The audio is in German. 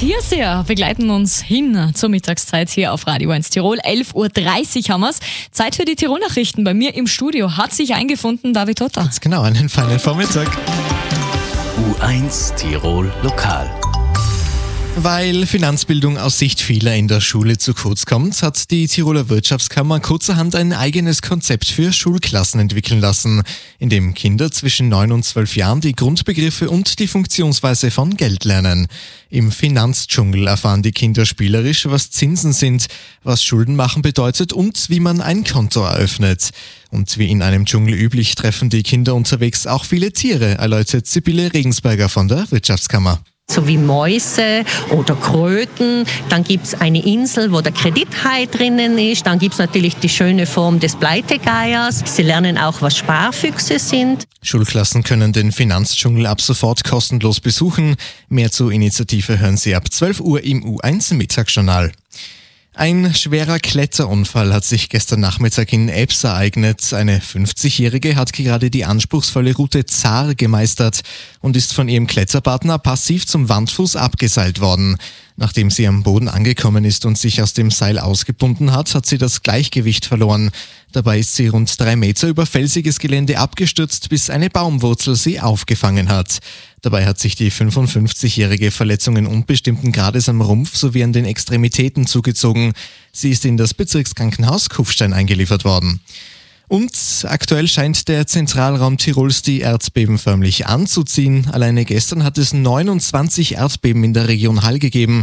Hirsier begleiten uns hin zur Mittagszeit hier auf Radio 1 Tirol. 11.30 Uhr haben wir's. Zeit für die Tirol-Nachrichten. Bei mir im Studio hat sich eingefunden David Hotter. Ganz genau, einen feinen Vormittag. U1 Tirol Lokal. Weil Finanzbildung aus Sicht vieler in der Schule zu kurz kommt, hat die Tiroler Wirtschaftskammer kurzerhand ein eigenes Konzept für Schulklassen entwickeln lassen, in dem Kinder zwischen 9 und 12 Jahren die Grundbegriffe und die Funktionsweise von Geld lernen. Im Finanzdschungel erfahren die Kinder spielerisch, was Zinsen sind, was Schulden machen bedeutet und wie man ein Konto eröffnet. Und wie in einem Dschungel üblich treffen die Kinder unterwegs auch viele Tiere, erläutert Sibylle Regensberger von der Wirtschaftskammer. So wie Mäuse oder Kröten. Dann gibt es eine Insel, wo der Kredithai drinnen ist. Dann gibt es natürlich die schöne Form des Pleitegeiers. Sie lernen auch, was Sparfüchse sind. Schulklassen können den Finanzdschungel ab sofort kostenlos besuchen. Mehr zur Initiative hören Sie ab 12 Uhr im U1 Mittagsjournal. Ein schwerer Kletterunfall hat sich gestern Nachmittag in Ebs ereignet. Eine 50-Jährige hat gerade die anspruchsvolle Route Zaar gemeistert und ist von ihrem Kletterpartner passiv zum Wandfuß abgeseilt worden. Nachdem sie am Boden angekommen ist und sich aus dem Seil ausgebunden hat, hat sie das Gleichgewicht verloren. Dabei ist sie rund 3 Meter über felsiges Gelände abgestürzt, bis eine Baumwurzel sie aufgefangen hat. Dabei hat sich die 55-jährige Verletzungen unbestimmten Grades am Rumpf sowie an den Extremitäten zugezogen. Sie ist in das Bezirkskrankenhaus Kufstein eingeliefert worden. Und aktuell scheint der Zentralraum Tirols die Erdbeben förmlich anzuziehen. Alleine gestern hat es 29 Erdbeben in der Region Hall gegeben.